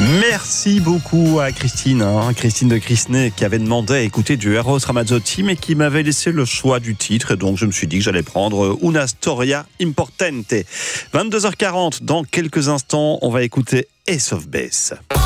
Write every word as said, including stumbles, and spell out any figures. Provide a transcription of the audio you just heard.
Merci beaucoup à Christine, hein, Christine de Crisney, qui avait demandé à écouter du Eros Ramazzotti, mais qui m'avait laissé le choix du titre, et donc je me suis dit que j'allais prendre Una Storia Importante. vingt-deux heures quarante, dans quelques instants, on va écouter Ace of Base.